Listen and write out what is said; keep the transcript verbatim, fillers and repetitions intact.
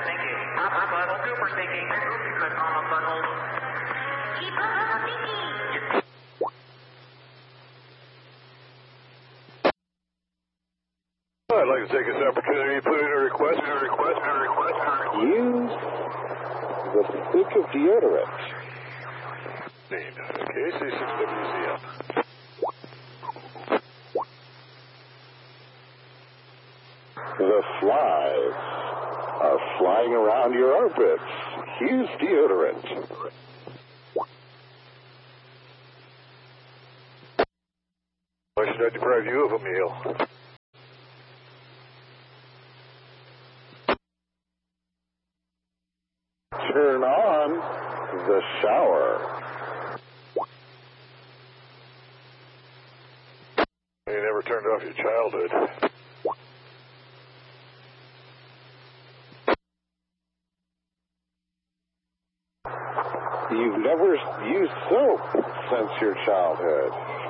stinky. Pop my butthole super stinky. Cut on my butthole. Keep on stinky. I'd like to take this opportunity to put in a request, a request, a request, a request. Use the stick of deodorant. Okay, C six W Z M. The flies are flying around your armpits. Use deodorant. I should not deprive you of a meal. Turn on the shower. You never turned off your childhood. You've never used soap since your childhood.